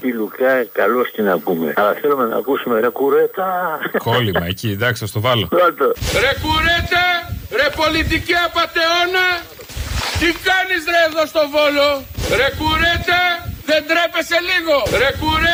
Άκη Λουκά, καλώς την ακούμε. Αλλά θέλουμε να ακούσουμε ρε κουρέτα. Κόλλημα εκεί, εντάξει, θα στο βάλω. Ρε κουρέτα, ρε πολιτική απατεώνα. Τι κάνεις ρε εδώ στο Βόλο? Ρε κουρέτα, δεν τρέπεσαι λίγο? Ρε κουρέτα.